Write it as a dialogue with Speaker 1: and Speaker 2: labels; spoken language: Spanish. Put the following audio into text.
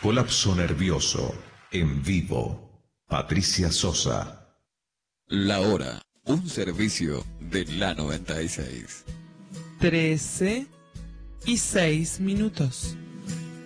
Speaker 1: Colapso nervioso. En vivo. Patricia Sosa.
Speaker 2: La hora. Un servicio de la 96.
Speaker 3: 13:06.